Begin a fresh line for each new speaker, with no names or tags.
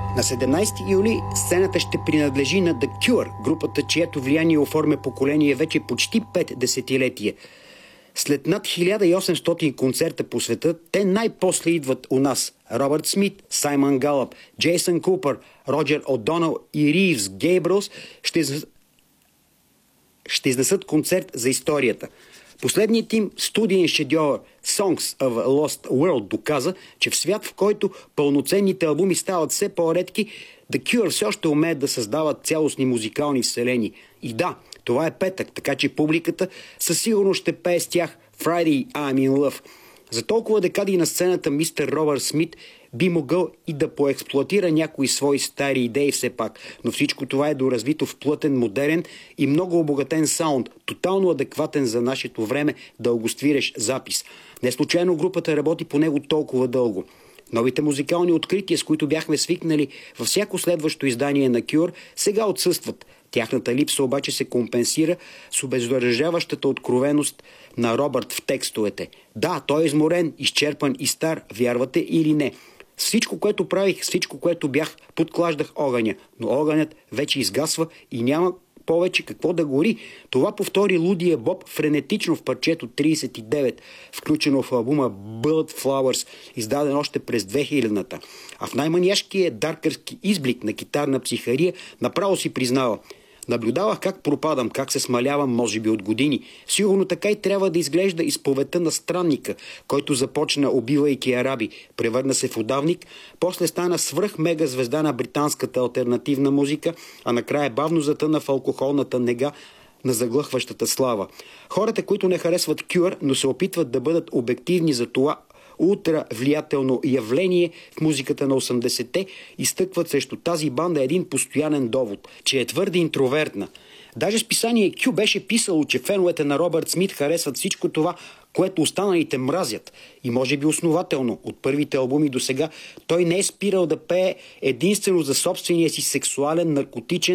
На 17 юли сцената ще принадлежи на The Cure, групата, чието влияние оформя поколение вече почти 5 десетилетия. След над 1800 концерта по света, те най-после идват у нас. Робърт Смит, Саймън Галъп, Джейсън Купър, Роджер О'Донал и Ривз Гейбрълс ще изнесат концерт за историята. Последният им студиен шедьовър Songs of a Lost World доказа, че в свят, в който пълноценните албуми стават все по-редки, The Cure все още умеят да създават цялостни музикални вселени. И да, това е петък, така че публиката със сигурност ще пее с тях Friday I'm in Love. За толкова декади на сцената мистер Робърт Смит би могъл и да поексплоатира някои свои стари идеи все пак, но всичко това е доразвито в плътен, модерен и много обогатен саунд, тотално адекватен за нашето време дългоствирещ запис. Не случайно групата работи по него толкова дълго. Новите музикални открития, с които бяхме свикнали във всяко следващо издание на Cure, сега отсъстват. Тяхната липса обаче се компенсира с обездържаващата откровеност на Робърт в текстовете. Да, той е изморен, изчерпан и стар, вярвате или не. С всичко, което правих, с всичко, което бях, подклаждах огъня, но огънят вече изгасва и няма повече какво да гори. Това повтори лудия Боб френетично в парчето 39, включено в албума Blood Flowers, издаден още през 2000-та. А в най-маняшкия даркърски изблик на китарна психария направо си признава: наблюдавах как пропадам, как се смалявам, може би от години. Сигурно така и трябва да изглежда изповедта на странника, който започна убивайки араби, превърна се в удавник, после стана свръх-мега звезда на британската алтернативна музика, а накрая бавно затъна в алкохолната нега на заглъхващата слава. Хората, които не харесват Cure, но се опитват да бъдат обективни за това ултра влиятелно явление в музиката на 80-те, изтъкват срещу тази банда един постоянен довод, че е твърде интровертна. Даже списание Q беше писало, че феновете на Робърт Смит харесват всичко това, което останалите мразят. И може би основателно, от първите албуми до сега, той не е спирал да пее единствено за собствения си сексуален, наркотичен